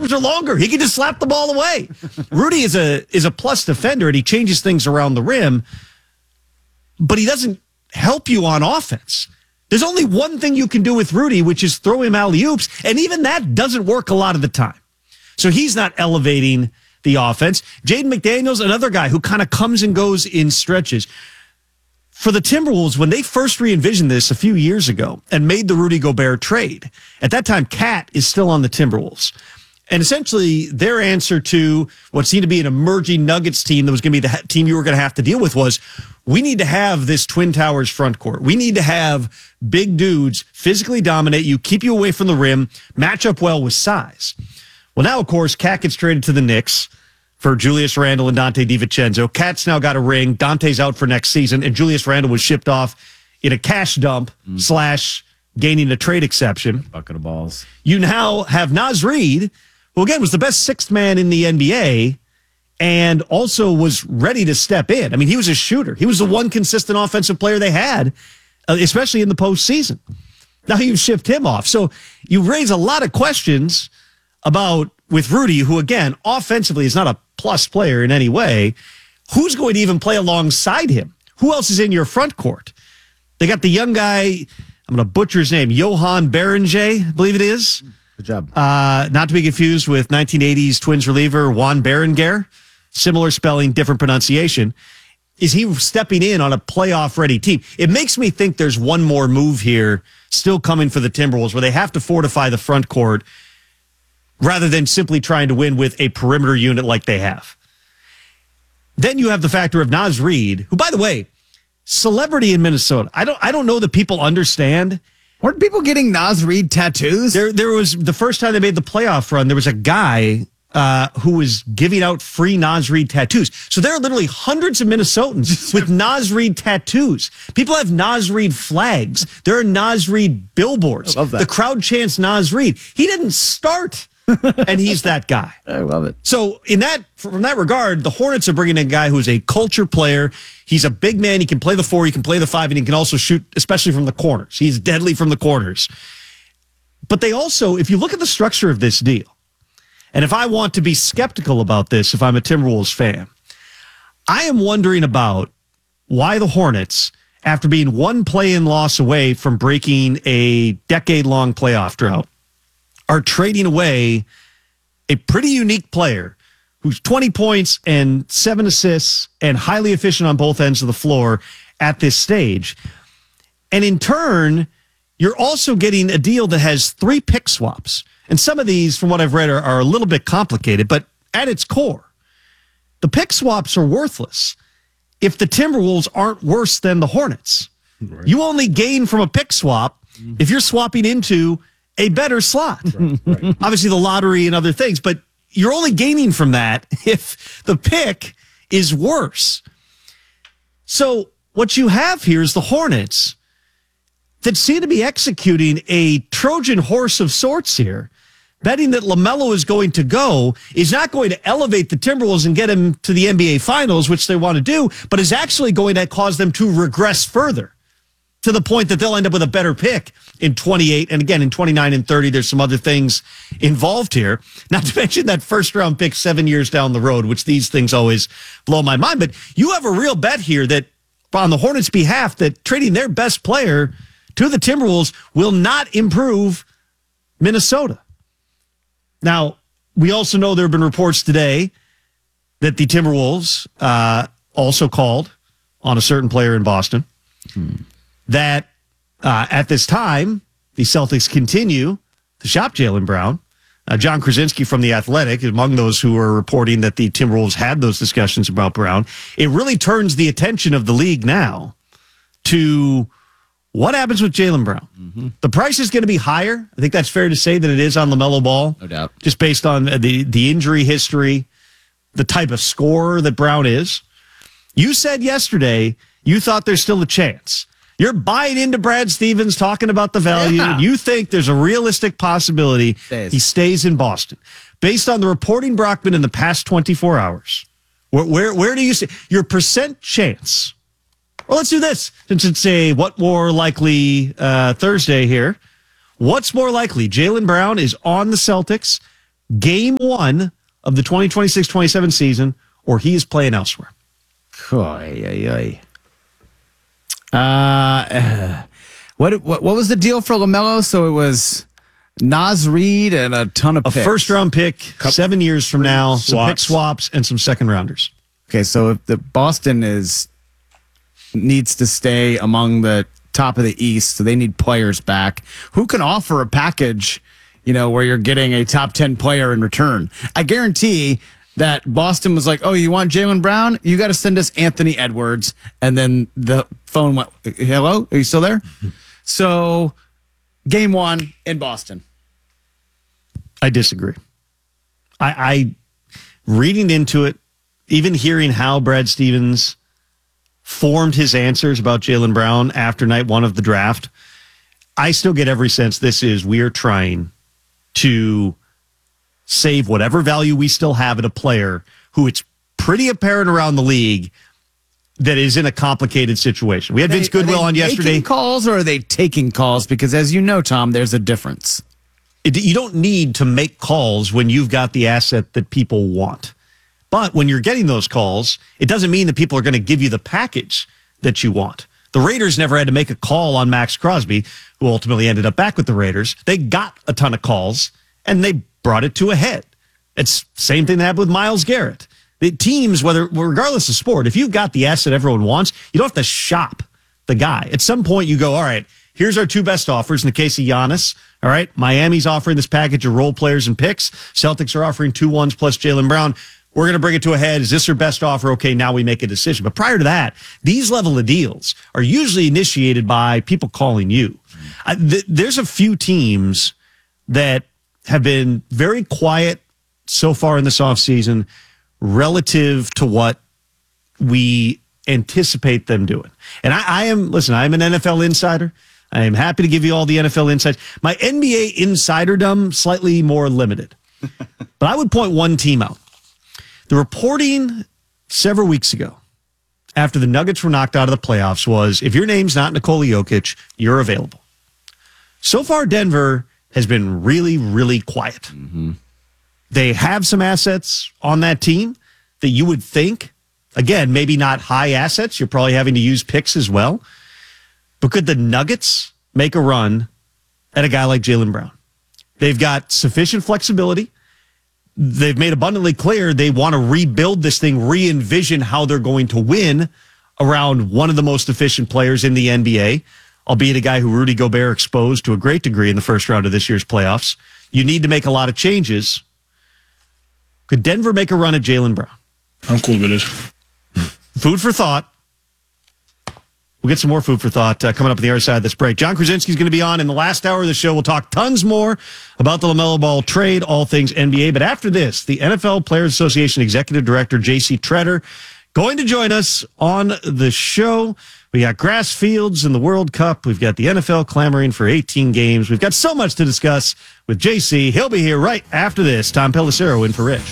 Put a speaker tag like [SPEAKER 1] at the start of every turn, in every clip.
[SPEAKER 1] arms are longer. He can just slap the ball away. Rudy is a plus defender, and he changes things around the rim, but he doesn't help you on offense. There's only one thing you can do with Rudy, which is throw him alley-oops, and even that doesn't work a lot of the time. So he's not elevating the offense. Jaden McDaniels, another guy who kind of comes and goes in stretches. For the Timberwolves, when they first re-envisioned this a few years ago and made the Rudy Gobert trade, at that time, Cat is still on the Timberwolves. And essentially, their answer to what seemed to be an emerging Nuggets team that was going to be the team you were going to have to deal with was, we need to have this Twin Towers front court. We need to have big dudes physically dominate you, keep you away from the rim, match up well with size. Well, now, of course, Cat gets traded to the Knicks for Julius Randle and Dante DiVincenzo. Cat's now got a ring. Dante's out for next season, and Julius Randle was shipped off in a cash dump / gaining a trade exception.
[SPEAKER 2] Bucket of balls.
[SPEAKER 1] You now have Naz Reid, who, again, was the best sixth man in the NBA and also was ready to step in. I mean, he was a shooter. He was the one consistent offensive player they had, especially in the postseason. Now you've shipped him off. So you raise a lot of questions about, with Rudy, who, again, offensively is not a plus player in any way, who's going to even play alongside him? Who else is in your front court? They got the young guy, I'm going to butcher his name, Johan Berenger, I believe it is.
[SPEAKER 2] Good job.
[SPEAKER 1] Not to be confused with 1980s Twins reliever Juan Berenger. Similar spelling, different pronunciation. Is he stepping in on a playoff-ready team? It makes me think there's one more move here still coming for the Timberwolves where they have to fortify the front court rather than simply trying to win with a perimeter unit like they have. Then you have the factor of Naz Reid, who, by the way, celebrity in Minnesota. I don't know that people understand.
[SPEAKER 2] Weren't people getting Naz Reid tattoos?
[SPEAKER 1] There was, the first time they made the playoff run, there was a guy who was giving out free Naz Reid tattoos. So there are literally hundreds of Minnesotans with Naz Reid tattoos. People have Naz Reid flags. There are Naz Reid billboards.
[SPEAKER 2] I love that.
[SPEAKER 1] The crowd chants Naz Reid. He didn't start, and he's that guy.
[SPEAKER 2] I love it.
[SPEAKER 1] So from that regard, the Hornets are bringing in a guy who's a culture player. He's a big man. He can play the 4, he can play the 5, and he can also shoot, especially from the corners. He's deadly from the corners. But they also, if you look at the structure of this deal, and if I want to be skeptical about this, if I'm a Timberwolves fan, I am wondering about why the Hornets, after being one play-in loss away from breaking a decade-long playoff drought, are trading away a pretty unique player who's 20 points and 7 assists and highly efficient on both ends of the floor at this stage. And in turn, you're also getting a deal that has 3 pick swaps. And some of these, from what I've read, are a little bit complicated, but at its core, the pick swaps are worthless if the Timberwolves aren't worse than the Hornets. Right. You only gain from a pick swap if you're swapping into a better slot. Right. Obviously, the lottery and other things, but you're only gaining from that if the pick is worse. So what you have here is the Hornets that seem to be executing a Trojan horse of sorts here. Betting that LaMelo is going to go is not going to elevate the Timberwolves and get him to the NBA Finals, which they want to do, but is actually going to cause them to regress further to the point that they'll end up with a better pick in 28. And again, in 29 and 30, there's some other things involved here. Not to mention that first-round pick 7 years down the road, which these things always blow my mind. But you have a real bet here that on the Hornets' behalf that trading their best player to the Timberwolves will not improve Minnesota. Now, we also know there have been reports today that the Timberwolves also called on a certain player in Boston. That at this time, the Celtics continue to shop Jaylen Brown. John Krasinski from The Athletic, among those who are reporting that the Timberwolves had those discussions about Brown. It really turns the attention of the league now to what happens with Jaylen Brown. Mm-hmm. The price is going to be higher. I think that's fair to say than it is on LaMelo Ball.
[SPEAKER 2] No doubt.
[SPEAKER 1] Just based on the injury history, the type of scorer that Brown is. You said yesterday you thought there's still a chance. You're buying into Brad Stevens talking about the value. Yeah. You think there's a realistic possibility he stays in Boston. Based on the reporting, Brockman, in the past 24 hours, where do you see your percent chance? Well, let's do this. Since it's a what more likely Thursday here. What's more likely? Jaylen Brown is on the Celtics Game 1 of the 2026-27 season, or he is playing elsewhere.
[SPEAKER 2] What was the deal for LaMelo? So it was Naz Reid and a ton of
[SPEAKER 1] A
[SPEAKER 2] picks.
[SPEAKER 1] first-round pick 7 years from now, some pick swaps, and some second-rounders.
[SPEAKER 2] Okay, so if the Boston needs to stay among the top of the East, so they need players back. Who can offer a package, where you're getting a top 10 player in return? I guarantee that Boston was like, oh, you want Jaylen Brown? You got to send us Anthony Edwards. And then the phone went, hello? Are you still there? So game 1 in Boston.
[SPEAKER 1] I disagree. I reading into it, even hearing how Brad Stevens formed his answers about Jaylen Brown after night 1 of the draft, I still get every sense we're trying to save whatever value we still have in a player who it's pretty apparent around the league that is in a complicated situation. We had Vince Goodwill on yesterday.
[SPEAKER 2] Making calls, or are they taking calls? Because as you know, Tom, there's a difference.
[SPEAKER 1] You don't need to make calls when you've got the asset that people want. But when you're getting those calls, it doesn't mean that people are going to give you the package that you want. The Raiders never had to make a call on Max Crosby, who ultimately ended up back with the Raiders. They got a ton of calls, and they brought it to a head. It's the same thing that happened with Myles Garrett. The teams, regardless of sport, if you've got the asset everyone wants, you don't have to shop the guy. At some point, you go, all right, here's our 2 best offers in the case of Giannis. All right, Miami's offering this package of role players and picks. Celtics are offering 2 1s plus Jaylen Brown. We're going to bring it to a head. Is this their best offer? Okay, now we make a decision. But prior to that, these level of deals are usually initiated by people calling you. There's a few teams that have been very quiet so far in this offseason relative to what we anticipate them doing. And I'm an NFL insider. I am happy to give you all the NFL insights. My NBA insiderdom, slightly more limited. But I would point one team out. The reporting several weeks ago, after the Nuggets were knocked out of the playoffs, was if your name's not Nikola Jokic, you're available. So far, Denver has been really, really quiet. Mm-hmm. They have some assets on that team that you would think, again, maybe not high assets. You're probably having to use picks as well. But could the Nuggets make a run at a guy like Jaylen Brown? They've got sufficient flexibility. They've made abundantly clear they want to rebuild this thing, re-envision how they're going to win around one of the most efficient players in the NBA, albeit a guy who Rudy Gobert exposed to a great degree in the first round of this year's playoffs. You need to make a lot of changes. Could Denver make a run at Jaylen Brown?
[SPEAKER 3] I'm cool with it.
[SPEAKER 1] Food for thought. We'll get some more food for thought coming up on the other side of this break. John Krasinski's going to be on in the last hour of the show. We'll talk tons more about the LaMelo Ball trade, all things NBA. But after this, the NFL Players Association Executive Director, J.C. Tretter, going to join us on the show. We got grass fields in the World Cup. We've got the NFL clamoring for 18 games. We've got so much to discuss with JC. He'll be here right after this. Tom Pelissero in for Rich.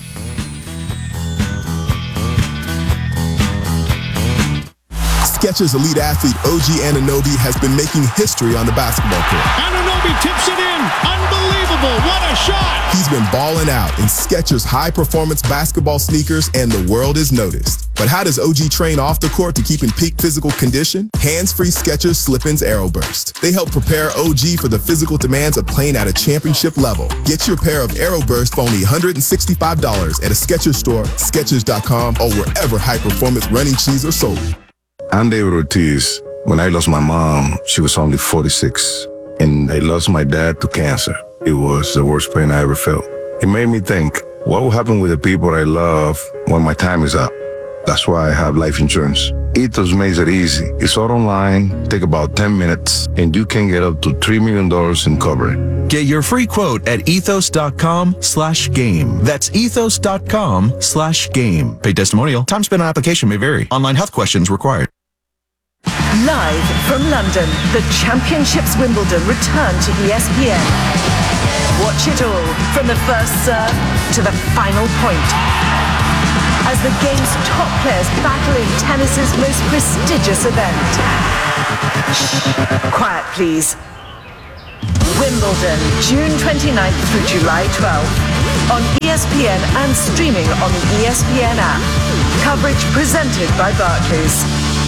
[SPEAKER 4] Skechers elite athlete OG Anunoby has been making history on the basketball court.
[SPEAKER 3] Anunoby tips it in. Unbelievable. What a shot.
[SPEAKER 4] He's been balling out in Skechers high-performance basketball sneakers, and the world has noticed. But how does OG train off the court to keep in peak physical condition? Hands-free Skechers Slip-ins Aeroburst. They help prepare OG for the physical demands of playing at a championship level. Get your pair of Aeroburst for only $165 at a Skechers store, Skechers.com, or wherever high-performance running shoes are sold.
[SPEAKER 5] I'm David Ortiz. When I lost my mom, she was only 46. And I lost my dad to cancer. It was the worst pain I ever felt. It made me think, what will happen with the people I love when my time is up? That's why I have life insurance. Ethos makes it easy. It's all online, take about 10 minutes, and you can get up to $3 million in coverage.
[SPEAKER 6] Get your free quote at ethos.com/game. That's ethos.com/game. Paid testimonial. Time spent on application may vary. Online health questions required.
[SPEAKER 7] Live from London, the Championships Wimbledon return to ESPN. Watch it all from the first serve to the final point, as the game's top players battle in tennis's most prestigious event. Shh, quiet please. Wimbledon, June 29th through July 12th. on ESPN and streaming on the ESPN app. Coverage presented by Barclays.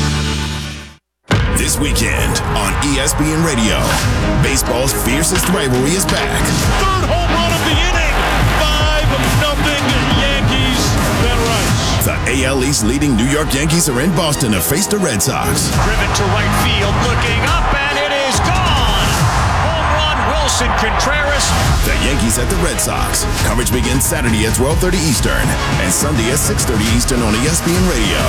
[SPEAKER 4] This weekend on ESPN Radio, baseball's fiercest rivalry is back.
[SPEAKER 3] Third home run of the inning. 5-0 Yankees. Ben Rice.
[SPEAKER 4] The AL East leading New York Yankees are in Boston to face the Red Sox.
[SPEAKER 3] Driven to right field, looking up, and it is gone. Home run, Wilson Contreras.
[SPEAKER 4] The Yankees at the Red Sox. Coverage begins Saturday at 12:30 Eastern and Sunday at 6:30 Eastern on ESPN Radio.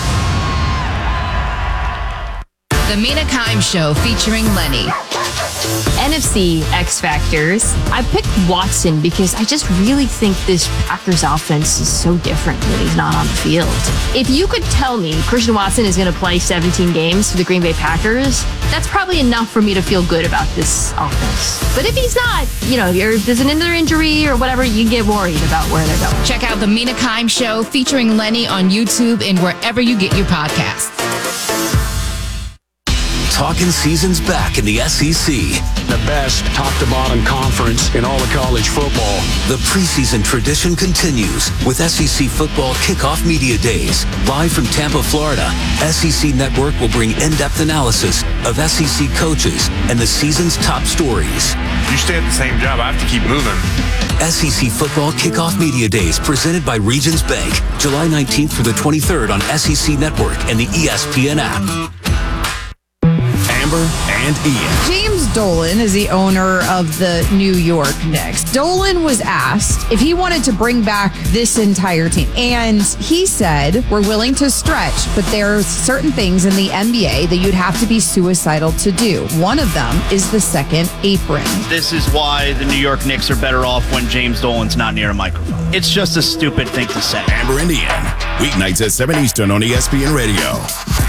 [SPEAKER 8] The Mina Kimes Show featuring Lenny.
[SPEAKER 9] NFC X Factors. I picked Watson because I just really think this Packers offense is so different when he's not on the field. If you could tell me Christian Watson is going to play 17 games for the Green Bay Packers, that's probably enough for me to feel good about this offense. But if he's not, if there's another injury or whatever, you get worried about where they're going.
[SPEAKER 8] Check out The Mina Kimes Show featuring Lenny on YouTube and wherever you get your podcasts.
[SPEAKER 10] Talking season's back in the SEC.
[SPEAKER 11] The best top-to-bottom conference in all of college football.
[SPEAKER 10] The preseason tradition continues with SEC Football Kickoff Media Days. Live from Tampa, Florida, SEC Network will bring in-depth analysis of SEC coaches and the season's top stories.
[SPEAKER 12] You stay at the same job, I have to keep moving.
[SPEAKER 10] SEC Football Kickoff Media Days presented by Regions Bank. July 19th through the 23rd on SEC Network and the ESPN app.
[SPEAKER 4] Amber and Ian.
[SPEAKER 13] James Dolan is the owner of the New York Knicks. Dolan was asked if he wanted to bring back this entire team. And he said, we're willing to stretch, but there's certain things in the NBA that you'd have to be suicidal to do. One of them is the second apron.
[SPEAKER 14] This is why the New York Knicks are better off when James Dolan's not near a microphone. It's just a stupid thing to say.
[SPEAKER 4] Amber and Ian. Weeknights at 7 Eastern on ESPN Radio.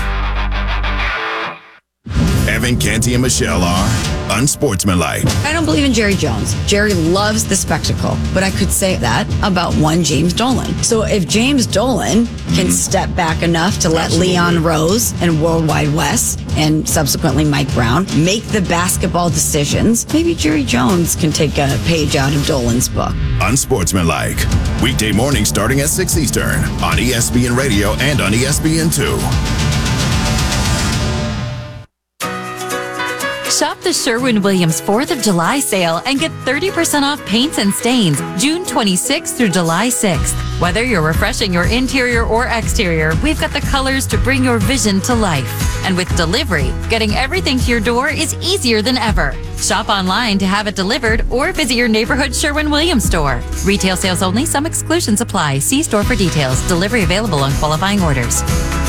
[SPEAKER 4] Evan, Canty, and Michelle are unsportsmanlike.
[SPEAKER 15] I don't believe in Jerry Jones. Jerry loves the spectacle, but I could say that about one James Dolan. So if James Dolan can step back enough to let Leon Rose and Worldwide Wes and subsequently Mike Brown make the basketball decisions, maybe Jerry Jones can take a page out of Dolan's book.
[SPEAKER 4] Unsportsmanlike. Weekday morning starting at 6 Eastern on ESPN Radio and on ESPN2.
[SPEAKER 16] Shop the Sherwin-Williams 4th of July sale and get 30% off paints and stains June 26th through July 6th. Whether you're refreshing your interior or exterior, we've got the colors to bring your vision to life. And with delivery, getting everything to your door is easier than ever. Shop online to have it delivered or visit your neighborhood Sherwin-Williams store. Retail sales only. Some exclusions apply. See store for details. Delivery available on qualifying orders.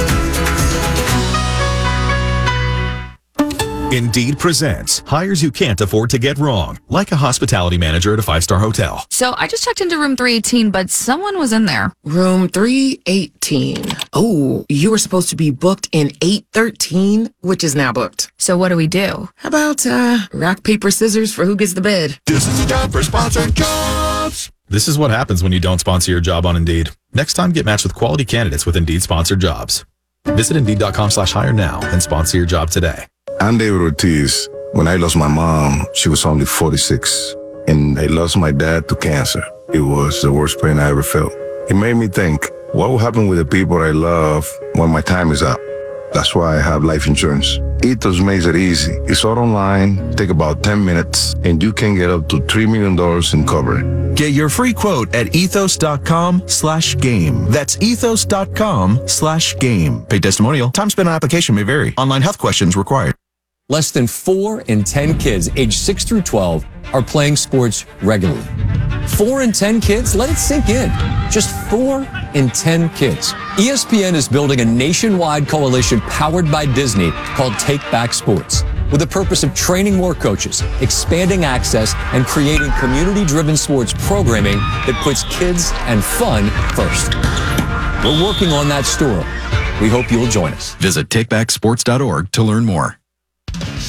[SPEAKER 17] Indeed presents hires you can't afford to get wrong, like a hospitality manager at a 5-star hotel.
[SPEAKER 18] So I just checked into room 318, but someone was in there.
[SPEAKER 19] Room 318. Oh, you were supposed to be booked in 813, which is now booked.
[SPEAKER 18] So what do we do?
[SPEAKER 19] How about rock, paper, scissors for who gets the bid?
[SPEAKER 17] This is a job for sponsored jobs. This is what happens when you don't sponsor your job on Indeed. Next time, get matched with quality candidates with Indeed sponsored jobs. Visit Indeed.com/hire now and sponsor your job today.
[SPEAKER 5] I'm David Ortiz. When I lost my mom, she was only 46. And I lost my dad to cancer. It was the worst pain I ever felt. It made me think, what will happen with the people I love when my time is up? That's why I have life insurance. Ethos makes it easy. It's all online, take about 10 minutes, and you can get up to $3 million in coverage.
[SPEAKER 6] Get your free quote at ethos.com/game. That's ethos.com/game. Paid testimonial. Time spent on application may vary. Online health questions required.
[SPEAKER 20] Less than 4 in 10 kids aged 6 through 12 are playing sports regularly. 4 in 10 kids? Let it sink in. Just 4 in 10 kids. ESPN is building a nationwide coalition powered by Disney called Take Back Sports, with the purpose of training more coaches, expanding access, and creating community-driven sports programming that puts kids and fun first. We're working on that story. We hope you'll join us.
[SPEAKER 6] Visit takebacksports.org to learn more.